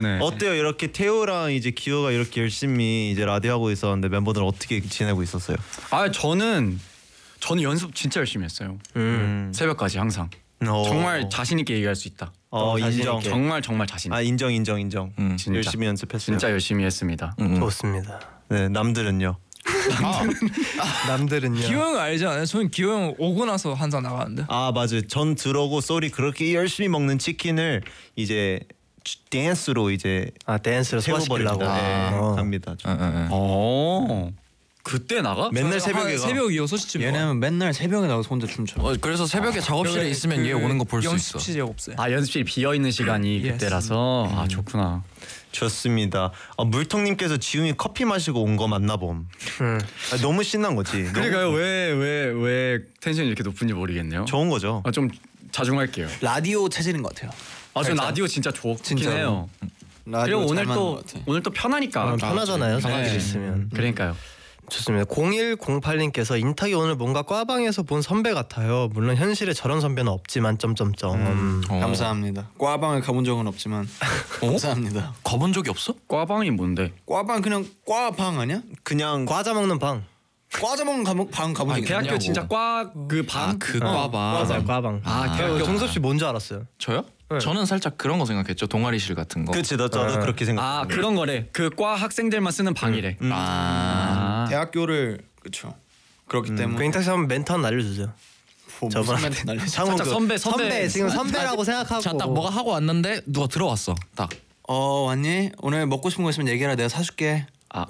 네. 어때요? 이렇게 태호랑 이제 기호가 이렇게 열심히 이제 라디오 하고 있었는데 멤버들은 어떻게 지내고 있었어요? 저는 연습 진짜 열심히 했어요. 새벽까지 항상. 정말 자신 있게 얘기할 수 있다. 인정. 정말 자신 있게. 인정. 진짜. 열심히 연습했어요. 진짜 열심히 했습니다. 좋습니다. 네, 남들은요? 남들은요? 기호 형 알지 않아요? 저는 기호 형 오고 나서 항상 나가는데. 맞아요. 전 들어오고 쏘리 그렇게 열심히 먹는 치킨을 이제 댄스로 이제 댄스로 소화시키려고 합니다. 그때 나가? 맨날 새벽에 가. 새벽 6시쯤. 얘네는 맨날 새벽에 나가서 혼자 춤춰. 그래서 새벽에 작업실에 있으면 얘 오는 거 볼 수 있어. 연습실이 없어요. 연습실이 비어 있는 시간이 그때라서. 좋구나. 좋습니다. 물통님께서 지웅이 커피 마시고 온 거 맞나 봄. 너무 신난 거지. 그러니까요. 왜 텐션이 이렇게 높은지 모르겠네요. 좋은 거죠. 좀 자중할게요. 라디오 체질인 것 같아요. 전 라디오 진짜 좋긴 진짜로. 해요. 라디오 그리고 오늘 또 편하니까. 편하잖아요. 사람들이 네. 있으면. 그러니까요. 좋습니다. 0108님께서 인탁이 오늘 뭔가 과방에서 본 선배 같아요. 물론 현실에 저런 선배는 없지만 점점점. 감사합니다. 과방을 가본 적은 없지만 감사합니다. 가본 적이 없어? 과방이 뭔데? 과방 그냥 과방 아니야? 그냥 과자 먹는 방. 과자 먹는 방 가본 적 있냐? 대학교 진짜 그 과방. 맞아요. 과방. 대학교. 정섭 씨 뭔지 알았어요? 저요? 저는 살짝 그런 거 생각했죠. 동아리실 같은 거. 그치 저도 그렇게 생각. 그런 거래. 그 과 학생들만 쓰는 방이래. 대학교를 그렇죠. 그렇기 때문에 그 인탁 씨 한번 멘트 하나 날려주세요. 저번한테 날려. 살짝 선배 지금 선배라고 생각하고. 자, 딱 뭐가 하고 왔는데 누가 들어왔어. 딱. 왔니? 오늘 먹고 싶은 거 있으면 얘기해라. 내가 사줄게.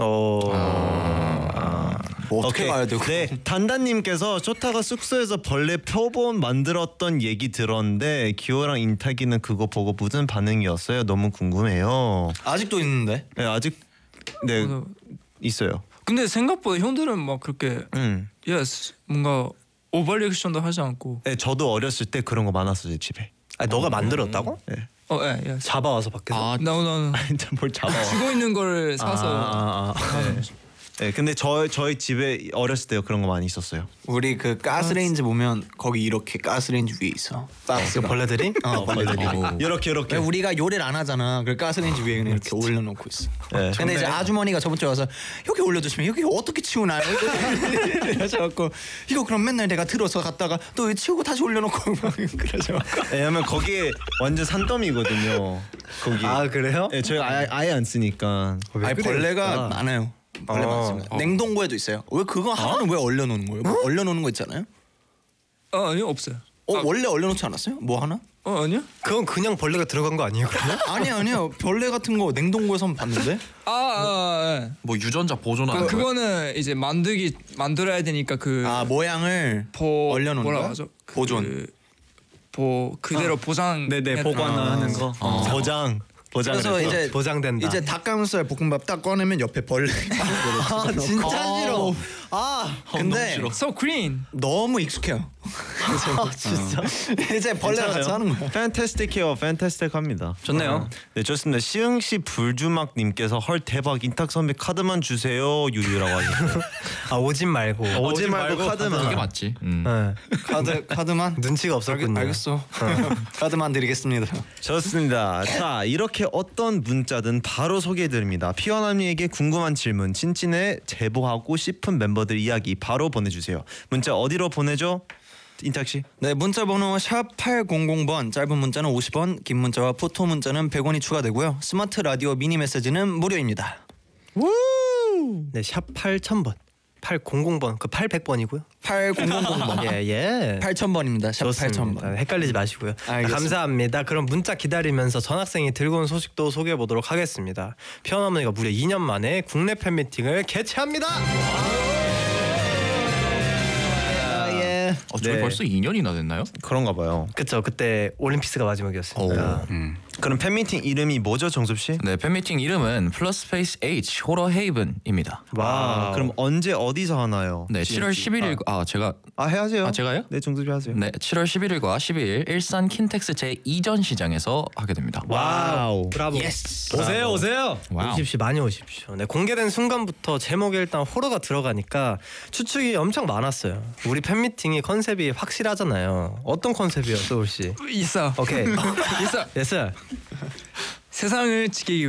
뭐 어떻게 가야 되고? 네, 단단님께서 쇼타가 숙소에서 벌레 표본 만들었던 얘기 들었는데 기호랑 인탁이는 그거 보고 무슨 반응이었어요? 너무 궁금해요. 아직도 있는데? 네, 아직 있어요. 근데 생각보다 형들은 막 그렇게 뭔가 오버리액션도 하지 않고. 네, 저도 어렸을 때 그런 거 많았어요 집에. 너가 만들었다고? 네. 잡아와서 밖에서. 나는 뭘 잡아? 죽어 있는 걸 사서. 네, 근데 저희 집에 어렸을 때 그런 거 많이 있었어요. 우리 그 가스레인지 보면 거기 이렇게 가스레인지 위에 있어. 그 벌레들이? 벌레들이. 이렇게. 왜 우리가 요리를 안 하잖아. 그 가스레인지 위에 그냥 이렇게 올려놓고 있어. 네. 근데 이제 아주머니가 저번 주에 와서 여기 올려주시면 여기 어떻게 치우나요? 그래서 이거 그럼 맨날 내가 들어서 갔다가 또 치우고 다시 올려놓고 그래서. 왜냐면 거기에 완전 산더미거든요. 거기. 그래요? 네, 저희 아예 안 쓰니까. 벌레가 많아요. 벌레 많습니다. 냉동고에도 있어요. 왜 그거 하나는 왜 얼려놓는 거예요? 뭐 얼려놓는 거 있잖아요. 아니요 없어요. 원래 얼려놓지 않았어요? 뭐 하나? 아니요? 그건 그냥 벌레가 들어간 거 아니에요? 아니요. 벌레 같은 거 냉동고에서 한번 봤는데. 뭐 유전자 보존하는 거. 그거는 이제 만들어야 되니까 모양을 얼려놓는 뭐라 거? 하죠? 보존. 그대로 보상. 네네 보관하는 거. 보장. 그래서 이제 보장된다. 이제 닭가슴살 볶음밥 딱 꺼내면 옆에 벌레. 진짜 싫어. 근데 So green. 너무 익숙해요. 진짜. 이제 벌레랑 같이 하는 거야. fantastic해요. fantastic합니다. 좋네요. 네, 좋습니다. 시흥시 불주막님께서 헐 대박 인탁 선배 카드만 주세요 유유라고 하셨어요. 오진 말고. 오지 말고 카드만. 그게 맞지. 카드만 눈치가 없었군요. 알겠어. 카드만 드리겠습니다. 좋습니다. 자, 이렇게 어떤 문자든 바로 소개해드립니다. 피어남이에게 궁금한 질문, 친친에 제보하고 싶은 멤버들 이야기 바로 보내주세요. 문자 어디로 보내죠? 인탁 씨. 네, 문자 번호 샵 8000번, 짧은 문자는 50원, 긴 문자와 포토 문자는 100원이 추가되고요. 스마트 라디오 미니 메시지는 무료입니다. 네, 샵 8000번. 800번. 그 800번이고요. 8000번. 예. 8000번입니다. 샵 좋습니다. 8000번. 헷갈리지 마시고요. 감사합니다. 그럼 문자 기다리면서 전학생이 들고 온 소식도 소개해 보도록 하겠습니다. 피어나무니가 무려 2년 만에 국내 팬미팅을 개최합니다. 저희 벌써 2년이나 됐나요? 그런가 봐요. 그쵸. 그때 올림픽스가 마지막이었으니까. 그럼 팬미팅 이름이 뭐죠, 정섭 씨? 네, 팬미팅 이름은 플러스페이스 H 호러 헤이븐입니다. 와. 그럼 언제 어디서 하나요? 네, 7월 11일 제가 해야세요. 제가요? 네, 정섭이 하세요. 네, 7월 11일과 12일 일산 킨텍스 제2전 시장에서 하게 됩니다. 와우. 브라보. 예스. 오세요. 와우. 오십시오. 많이 오십시오. 네, 공개된 순간부터 제목에 일단 호러가 들어가니까 추측이 엄청 많았어요. 우리 팬미팅이 컨셉이 확실하잖아요. 어떤 컨셉이요, 소울 씨? 있어. 오케이. 있어. 예스. 세상을 지키기